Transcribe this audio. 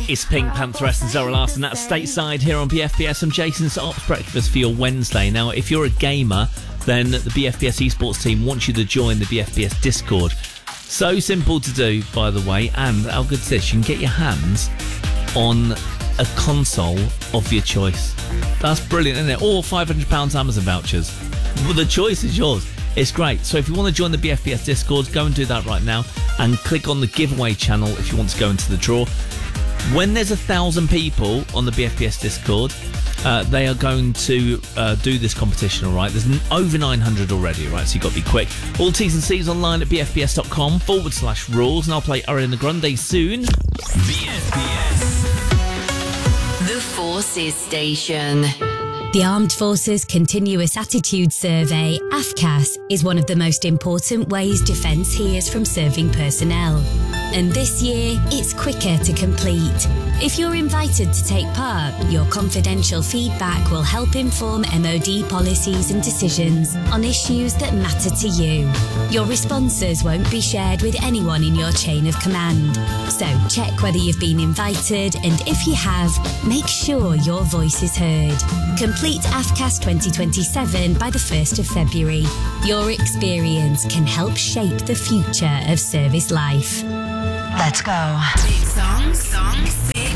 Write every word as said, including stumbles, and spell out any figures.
It's Pink Pantheress and Zara Larson. That's Stateside here on B F B S. I'm Jason's Ops Breakfast for your Wednesday. Now, if you're a gamer, then the B F B S esports team wants you to join the B F B S Discord. So simple to do, by the way, and how good is this? You can get your hands on a console of your choice. That's brilliant, isn't it? Or five hundred pounds Amazon vouchers. Well, the choice is yours. It's great. So if you want to join the B F B S Discord, go and do that right now and click on the giveaway channel if you want to go into the draw. When there's a thousand people on the B F B S Discord, uh, they are going to uh, do this competition, all right? There's n- over nine hundred already, right? So you've got to be quick. All T's and C's online at bfbs.com forward slash rules. And I'll play Ariana Grande soon. B F B S. The Forces Station. The Armed Forces Continuous Attitude Survey, A F C A S, is one of the most important ways defence hears from serving personnel. And this year, it's quicker to complete. If you're invited to take part, your confidential feedback will help inform M O D policies and decisions on issues that matter to you. Your responses won't be shared with anyone in your chain of command. So check whether you've been invited, and if you have, make sure your voice is heard. Complete A F C A S twenty twenty-seven by the first of February. Your experience can help shape the future of service life. Let's go. Big songs, songs.